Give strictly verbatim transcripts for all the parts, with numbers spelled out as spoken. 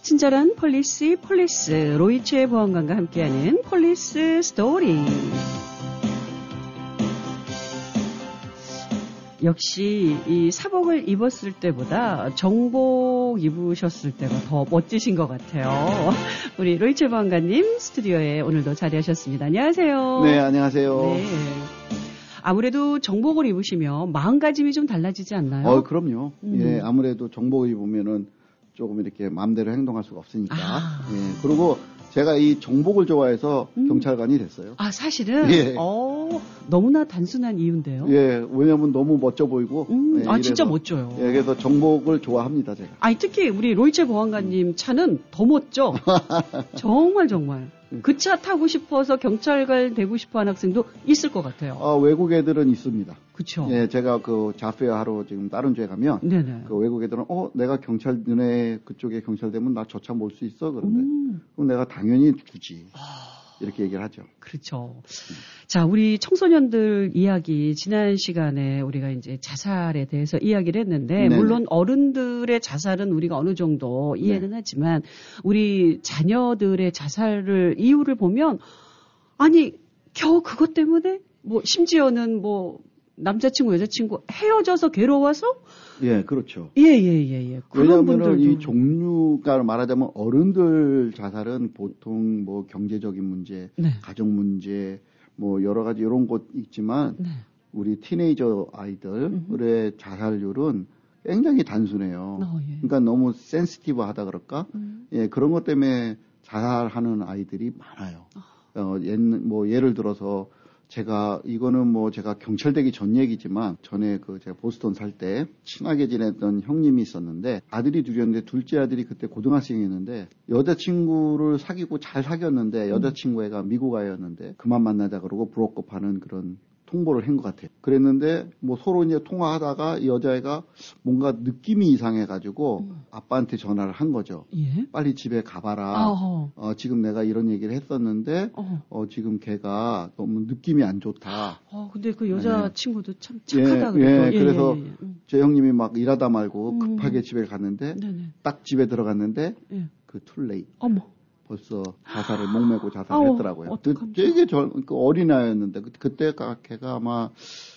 친절한 폴리스 폴리스 로이체 보안관과 함께하는 폴리스 스토리. 역시 이 사복을 입었을 때보다 정복 입으셨을 때가 더 멋지신 것 같아요. 우리 로이체 보안관님 스튜디오에 오늘도 자리하셨습니다. 안녕하세요. 네, 안녕하세요. 네. 아무래도 정복을 입으시면 마음가짐이 좀 달라지지 않나요? 어, 그럼요. 음. 예, 아무래도 정복을 입으면 조금 이렇게 마음대로 행동할 수가 없으니까. 아. 예, 그리고 제가 이 정복을 좋아해서 음. 경찰관이 됐어요. 아, 사실은? 예. 어, 너무나 단순한 이유인데요. 예, 왜냐면 너무 멋져 보이고. 음. 예, 아, 진짜 멋져요. 예, 그래서 정복을 좋아합니다, 제가. 아니, 특히 우리 로이체 보안관님 차는 더 멋져. 정말, 정말. 그 차 타고 싶어서 경찰관 되고 싶어 하는 학생도 있을 것 같아요. 아, 외국 애들은 있습니다. 그쵸. 예, 제가 그 자페어 하러 지금 다른 주에 가면. 네네. 그 외국 애들은, 어, 내가 경찰, 너네 그쪽에 경찰 되면 나 저 차 몰 수 있어? 그런데. 음. 그럼 내가 당연히 주지. 아. 이렇게 얘기를 하죠. 그렇죠. 음. 자, 우리 청소년들 이야기, 지난 시간에 우리가 이제 자살에 대해서 이야기를 했는데, 네네. 물론 어른들의 자살은 우리가 어느 정도 이해는 네. 하지만, 우리 자녀들의 자살을, 이유를 보면, 아니, 겨우 그것 때문에? 뭐, 심지어는 뭐, 남자친구, 여자친구 헤어져서 괴로워서? 예, 그렇죠. 예, 예, 예, 예. 왜냐하면 이 종류가 말하자면 어른들 자살은 보통 뭐 경제적인 문제, 네. 가정 문제, 뭐 여러 가지 이런 것 있지만 네. 우리 티네이저 아이들의 음흠. 자살률은 굉장히 단순해요. 어, 예. 그러니까 너무 센시티브 하다 그럴까? 음. 예, 그런 것 때문에 자살하는 아이들이 많아요. 어, 어 옛, 뭐 예를 들어서 제가 이거는 뭐 제가 경찰 되기 전 얘기지만 전에 그 제가 보스턴 살 때 친하게 지냈던 형님이 있었는데 아들이 둘이었는데 둘째 아들이 그때 고등학생이었는데 여자친구를 사귀고 잘 사귀었는데 여자친구 애가 미국 아이였는데 그만 만나자 그러고 브로커업 하는 그런 통보를 한 것 같아요. 그랬는데 뭐 서로 이제 통화하다가 이 여자애가 뭔가 느낌이 이상해가지고 음. 아빠한테 전화를 한 거죠. 예? 빨리 집에 가봐라. 어, 지금 내가 이런 얘기를 했었는데 어, 지금 걔가 너무 느낌이 안 좋다. 어, 근데 그 여자친구도 네. 참 착하다 그래도. 예, 예, 그래서 예, 예, 예. 제 형님이 막 일하다 말고 급하게 음. 집에 갔는데 네네. 딱 집에 들어갔는데 예. 그 툴레이. 어머. 벌써 자살을 목매고 자살을 아우, 했더라고요. 그 되게 저, 그 어린아이였는데 그, 그때가 걔가 아마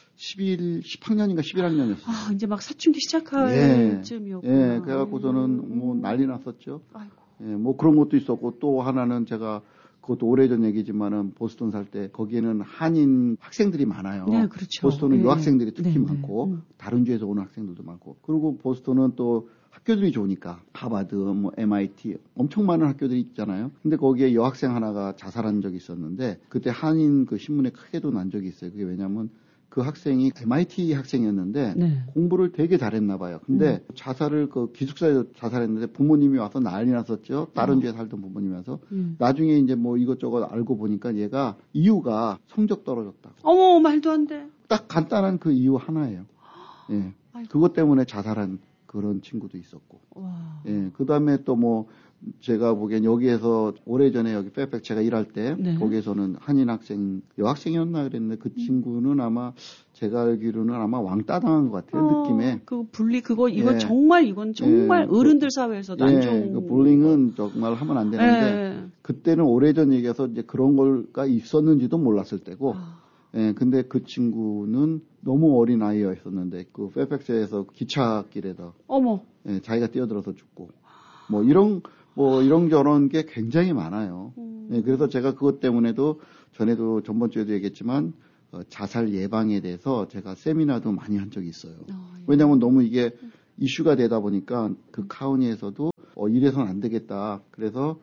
십일, 십 학년인가 십일 학년이었어요. 아, 이제 막 사춘기 시작할 예. 쯤이었구나. 예, 그래갖고서는 뭐 난리 났었죠. 아이고. 예, 뭐 그런 것도 있었고 또 하나는 제가 그것도 오래전 얘기지만은 보스턴 살 때 거기에는 한인 학생들이 많아요. 네, 그렇죠. 보스턴은 예. 유학생들이 특히 네, 많고 네. 다른 주에서 오는 학생들도 많고 그리고 보스턴은 또 학교들이 좋으니까 하버드, 뭐 엠아이티 엄청 많은 학교들이 있잖아요. 근데 거기에 여학생 하나가 자살한 적이 있었는데 그때 한인 그 신문에 크게도 난 적이 있어요. 그게 왜냐면 그 학생이 엠아이티 학생이었는데 네. 공부를 되게 잘했나 봐요. 근데 음. 자살을 그 기숙사에서 자살했는데 부모님이 와서 난리 났었죠. 다른 음. 주에 살던 부모님이 와서 음. 나중에 이제 뭐 이것저것 알고 보니까 얘가 이유가 성적 떨어졌다고. 어머 말도 안 돼. 딱 간단한 그 이유 하나예요. 예, 아이고. 그것 때문에 자살한 그런 친구도 있었고. 와. 예, 그 다음에 또 뭐, 제가 보기엔 여기에서 오래전에 여기 페펙 제가 일할 때, 네. 거기에서는 한인 학생, 여학생이었나 그랬는데 그 친구는 아마, 제가 알기로는 아마 왕따 당한 것 같아요, 어, 느낌에. 그 분리, 그거, 이건 예. 정말, 이건 정말 예. 어른들 사회에서도 안 예. 좋은. 그 불링은 정말 하면 안 되는데, 예. 그때는 오래전 얘기여서 이제 그런 걸가 있었는지도 몰랐을 때고, 아. 예, 근데 그 친구는 너무 어린 아이였었는데, 그, 페펙스에서 기찻길에다. 어머. 예, 자기가 뛰어들어서 죽고. 뭐, 이런, 뭐, 이런저런 게 굉장히 많아요. 음. 예, 그래서 제가 그것 때문에도, 전에도 전번주에도 얘기했지만, 어, 자살 예방에 대해서 제가 세미나도 많이 한 적이 있어요. 어, 예. 왜냐면 너무 이게 이슈가 되다 보니까 그 카운티에서도 어, 이래서는 안 되겠다. 그래서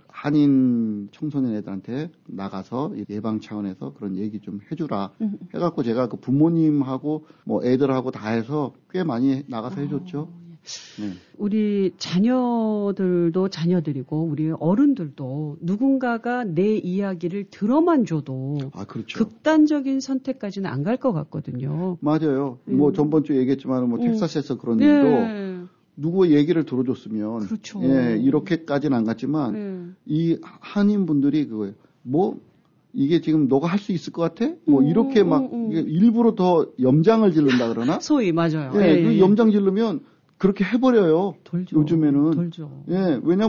한인 청소년 애들한테 나가서 예방 차원에서 그런 얘기 좀 해주라. 음. 해갖고 제가 그 부모님하고 뭐 애들하고 다 해서 꽤 많이 나가서 어, 해줬죠. 예. 네. 우리 자녀들도 자녀들이고 우리 어른들도 누군가가 내 이야기를 들어만 줘도 아, 그렇죠. 극단적인 선택까지는 안 갈 것 같거든요. 맞아요. 음. 뭐 전번주에 얘기했지만 뭐 텍사스에서 음. 그런 일도 네. 누구 얘기를 들어줬으면 그렇죠. 예, 이렇게까지는 안 갔지만 네. 이 한인 분들이 그거예요. 뭐 이게 지금 너가 할 수 있을 것 같아? 뭐 음, 이렇게 막 음, 음. 일부러 더 염장을 지른다 그러나? 소위 맞아요. 예, 예, 그 예. 염장 지르면 그렇게 해버려요. 돌죠. 요즘에는. 돌죠. 예, 왜냐면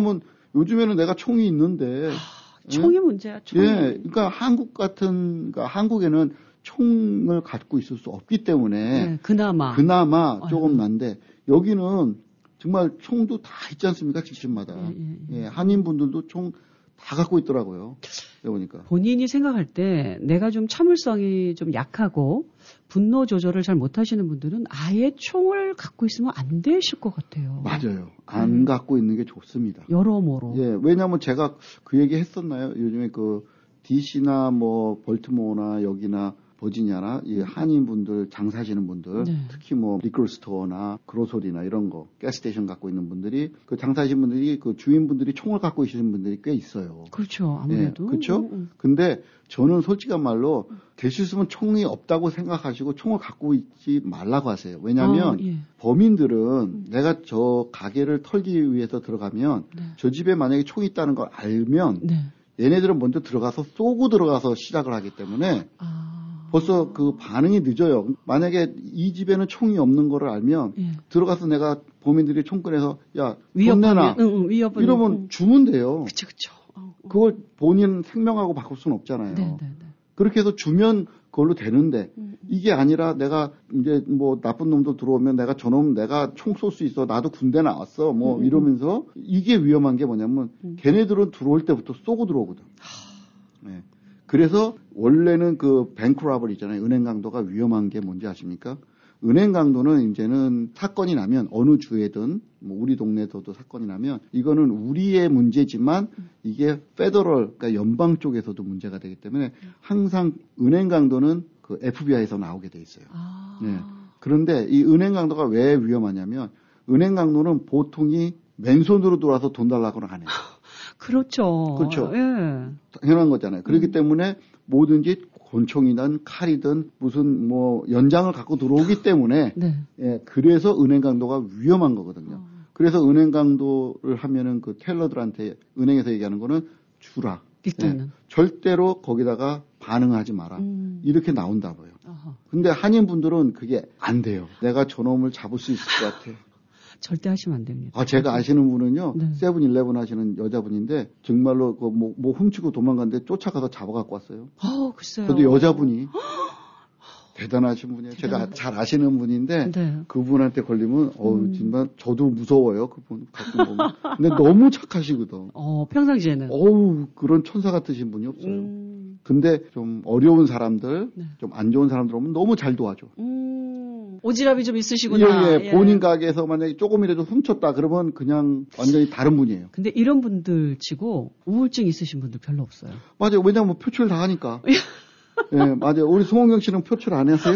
요즘에는 내가 총이 있는데. 아, 총이 예? 문제야, 총이. 예. 그러니까 한국 같은, 그러니까 한국에는 총을 갖고 있을 수 없기 때문에. 네, 그나마. 그나마 조금 어휴. 난데, 여기는 정말 총도 다 있지 않습니까? 집집마다. 예, 예, 예. 예, 한인분들도 총 다 갖고 있더라고요. 보니까. 본인이 생각할 때 내가 좀 참을성이 좀 약하고 분노 조절을 잘 못하시는 분들은 아예 총을 갖고 있으면 안 되실 것 같아요. 맞아요. 안 음. 갖고 있는 게 좋습니다. 여러모로. 예, 왜냐하면 제가 그 얘기 했었나요? 요즘에 그 디씨나 뭐 벌티모어나 여기나 버지니아나 이 한인분들 장사하시는 분들 네. 특히 뭐 리클 스토어나 그로소리나 이런 거 가스스테이션 갖고 있는 분들이 그 장사하시는 분들이 그 주인분들이 총을 갖고 계시는 분들이 꽤 있어요. 그렇죠. 아무래도. 예, 그렇죠. 음, 음. 근데 저는 솔직한 말로 될 수 있으면 총이 없다고 생각하시고 총을 갖고 있지 말라고 하세요. 왜냐하면 어, 예. 범인들은 음. 내가 저 가게를 털기 위해서 들어가면 네. 저 집에 만약에 총이 있다는 걸 알면 네. 얘네들은 먼저 들어가서 쏘고 들어가서 시작을 하기 때문에 아. 벌써 그 반응이 늦어요. 만약에 이 집에는 총이 없는 거를 알면 예. 들어가서 내가 범인들이 총 꺼내서 야, 돈 내놔. 응, 응, 위협은 이러면 응. 주면 돼요. 그쵸, 그쵸. 어, 어. 그걸 본인 생명하고 바꿀 수는 없잖아요. 네, 네, 네. 그렇게 해서 주면 그걸로 되는데 음, 음. 이게 아니라 내가 이제 뭐 나쁜 놈도 들어오면 내가 저놈 내가 총 쏠 수 있어. 나도 군대 나왔어. 뭐 음, 이러면서 이게 위험한 게 뭐냐면 음. 걔네들은 들어올 때부터 쏘고 들어오거든. 네. 그래서 원래는 그 뱅크라블 있잖아요. 은행 강도가 위험한 게 뭔지 아십니까? 은행 강도는 이제는 사건이 나면 어느 주에든 뭐 우리 동네에서도 사건이 나면 이거는 우리의 문제지만 이게 페더럴 그러니까 연방 쪽에서도 문제가 되기 때문에 항상 은행 강도는 그 에프비아이에서 나오게 돼 있어요. 아. 네. 그런데 이 은행 강도가 왜 위험하냐면 은행 강도는 보통이 맨손으로 들어와서 돈 달라고는 안 해요. 그렇죠. 그렇죠. 예. 당연한 거잖아요. 그렇기 음. 때문에 뭐든지 권총이든 칼이든 무슨 뭐 연장을 갖고 들어오기 때문에 네. 예, 그래서 은행 강도가 위험한 거거든요. 어. 그래서 은행 강도를 하면은 그 텔러들한테 은행에서 얘기하는 거는 주라. 예, 절대로 거기다가 반응하지 마라. 음. 이렇게 나온다고요. 어허. 근데 한인분들은 그게 안 돼요. 내가 저놈을 잡을 수 있을 것 같아. 절대 하시면 안 됩니다. 아, 제가 아시는 분은요, 네. 세븐일레븐 하시는 여자분인데, 정말로 그 뭐, 뭐 훔치고 도망갔는데 쫓아가서 잡아갖고 왔어요. 아, 글쎄요. 그래도 여자분이. 대단하신 분이에요. 대단하다. 제가 잘 아시는 분인데, 네. 그분한테 걸리면, 어우, 음. 정말 저도 무서워요. 그분 가끔 보면. 근데 너무 착하시거든. 어, 평상시에는. 어우, 그런 천사 같으신 분이 없어요. 음. 근데 좀 어려운 사람들, 네. 좀 안 좋은 사람들 오면 너무 잘 도와줘. 음. 오지랖이 좀 있으시구나. 예, 예. 본인 예. 가게에서 만약에 조금이라도 훔쳤다 그러면 그냥 완전히 다른 분이에요. 근데 이런 분들 치고 우울증 있으신 분들 별로 없어요. 맞아요. 왜냐면 뭐 표출 다 하니까. 예, 맞아요. 우리 송홍경 씨는 표출 안 했어요?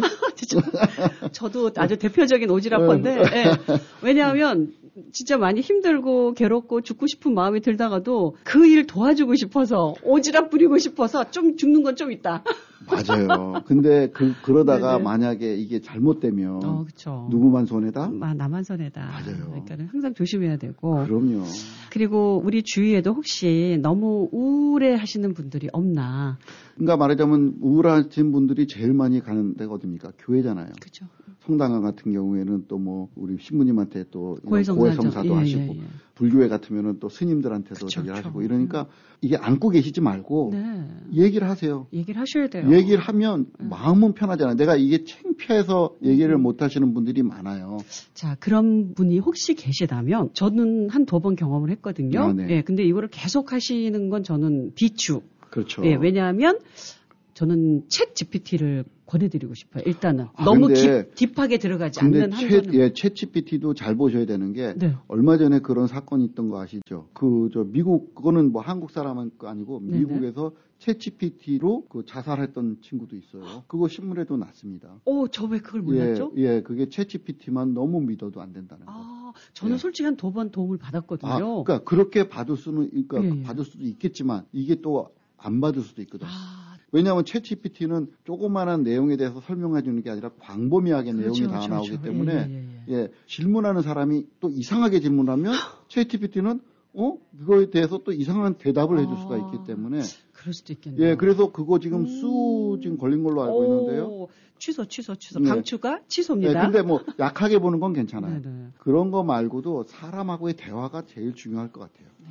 저도 아주 대표적인 오지랖건데, 예. 왜냐하면 진짜 많이 힘들고 괴롭고 죽고 싶은 마음이 들다가도 그 일 도와주고 싶어서 오지랖 부리고 싶어서 좀 죽는 건 좀 있다. 맞아요. 근데 그 그러다가 네네. 만약에 이게 잘못되면 어, 그쵸. 누구만 손해다? 아, 나만 손해다. 맞아요. 그러니까 항상 조심해야 되고. 그럼요. 그리고 우리 주위에도 혹시 너무 우울해하시는 분들이 없나? 그러니까 말하자면 우울하신 분들이 제일 많이 가는 데가 어딥니까? 교회잖아요. 그렇죠. 성당원 같은 경우에는 또 뭐 우리 신부님한테 또 고해성사도 예, 하시고 예, 예. 불교회 같으면은 또 스님들한테도 저기 하시고 이러니까 이게 안고 계시지 말고 네. 얘기를 하세요. 얘기를 하셔야 돼요. 얘기를 하면 네. 마음은 편하잖아요. 내가 이게 창피해서 얘기를 음. 못 하시는 분들이 많아요. 자, 그런 분이 혹시 계시다면 저는 한 두 번 경험을 했거든요. 아, 네. 예, 근데 이거를 계속 하시는 건 저는 비추. 그렇죠. 예, 왜냐하면 저는 챗 지피티를 권해드리고 싶어요. 일단은 아, 너무 깊, 딥하게 들어가지 않는 한 번은. 예, 챗 지피티도 잘 보셔야 되는 게 네. 얼마 전에 그런 사건이 있던 거 아시죠? 그 저 미국 그거는 뭐 한국 사람은 아니고 미국에서 챗 지피티로 그 자살했던 친구도 있어요. 그거 신문에도 났습니다. 오, 저 왜 그걸 몰랐죠? 예, 예, 그게 챗 지피티만 너무 믿어도 안 된다는 거. 아, 저는 예. 솔직히 한 두 번 도움을 받았거든요. 아, 그러니까 그렇게 받을 수는, 그러니까 예, 예. 받을 수도 있겠지만 이게 또 안 받을 수도 있거든. 아. 왜냐하면 챗 지피티는 조그마한 내용에 대해서 설명해 주는 게 아니라 광범위하게 그렇죠, 내용이 다 그렇죠, 나오기 그렇죠. 때문에 예, 예, 예. 예, 질문하는 사람이 또 이상하게 질문하면 챗 지피티는 어 그거에 대해서 또 이상한 대답을 해줄 수가 있기 때문에 그럴 수도 있겠네요. 예, 그래서 그거 지금 수 지금 걸린 걸로 알고 오, 있는데요. 취소, 취소, 취소. 네. 강추가 취소입니다. 네, 근데 뭐 약하게 보는 건 괜찮아요. 네네. 그런 거 말고도 사람하고의 대화가 제일 중요할 것 같아요. 네.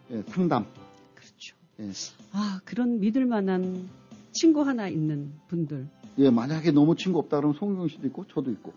예, 상담. 그렇죠. 예. 아, 그런 믿을 만한 친구 하나 있는 분들. 예, 만약에 너무 친구 없다 그러면 송유경 씨도 있고 저도 있고.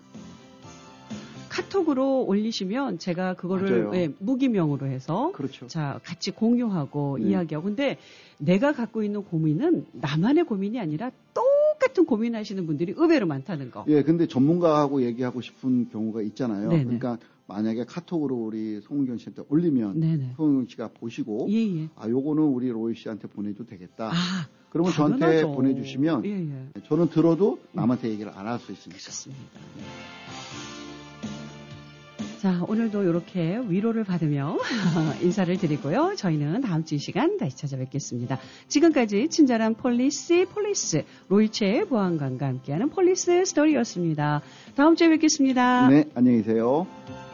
카톡으로 올리시면 제가 그거를 예, 무기명으로 해서 그렇죠. 자 같이 공유하고 네. 이야기하고 근데 내가 갖고 있는 고민은 나만의 고민이 아니라 똑같은 고민하시는 분들이 의외로 많다는 거. 예, 근데 전문가하고 얘기하고 싶은 경우가 있잖아요. 네네. 그러니까 만약에 카톡으로 우리 송은경 씨한테 올리면 네네. 송은경 씨가 보시고 예, 예. 아 요거는 우리 로이 씨한테 보내도 되겠다. 아, 그러면 당연하죠. 저한테 보내주시면 예, 예. 저는 들어도 남한테 얘기를 안 할 수 있습니다. 그렇습니다. 네. 자, 오늘도 이렇게 위로를 받으며 인사를 드리고요. 저희는 다음 주 이 시간 다시 찾아뵙겠습니다. 지금까지 친절한 폴리시 폴리스 로이체의 보안관과 함께하는 폴리스 스토리였습니다. 다음 주에 뵙겠습니다. 네, 안녕히 계세요.